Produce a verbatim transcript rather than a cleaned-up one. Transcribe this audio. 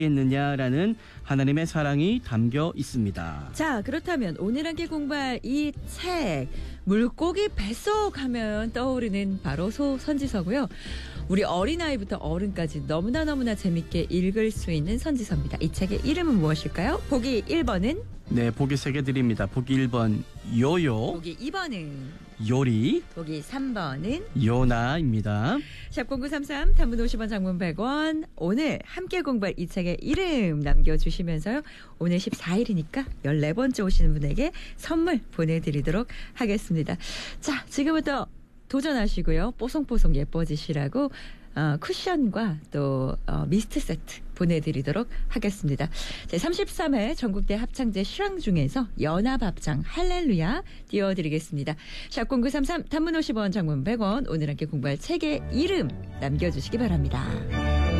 있느냐라는 하나님의 사랑이 담겨 있습니다. 자, 그렇다면 오늘 함께 공부할 이 책 물고기 뱃속 하면 떠오르는 바로 소선지서고요. 우리 어린아이부터 어른까지 너무나 너무나 재밌게 읽을 수 있는 선지서입니다. 이 책의 이름은 무엇일까요? 보기 일 번은? 네, 보기 세 개 드립니다. 보기 일 번 요요, 보기 이 번은? 요리, 보기 삼 번은? 요나입니다. 샵 공구삼삼 단문 오십 원 장문 백 원. 오늘 함께 공부할 이 책의 이름 남겨주시면서요. 오늘 십사 일이니까 열네 번째 오시는 분에게 선물 보내드리도록 하겠습니다. 자, 지금부터 도전하시고요. 뽀송뽀송 예뻐지시라고 어, 쿠션과 또 어, 미스트 세트 보내드리도록 하겠습니다. 제삼십삼 회 전국대 합창제 실황 중에서 연합합창 할렐루야 띄워드리겠습니다. 샵 공구삼삼 단문 오십 원 장문 백 원. 오늘 함께 공부할 책의 이름 남겨주시기 바랍니다.